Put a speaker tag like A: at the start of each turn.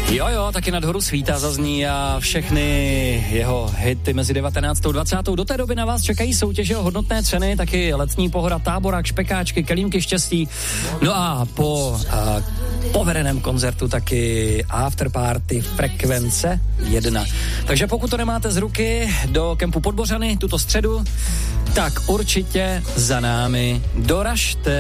A: Jo, taky nad horu svítá zazní a všechny jeho hity mezi 19. a 20. Do té doby na vás čekají soutěže o hodnotné ceny, taky letní pohoda, táborák, špekáčky, kelímky štěstí. No a po povedeném koncertu taky afterparty Frekvence 1. Takže pokud to nemáte z ruky do kempu Podbořany tuto středu, tak určitě za námi doražte.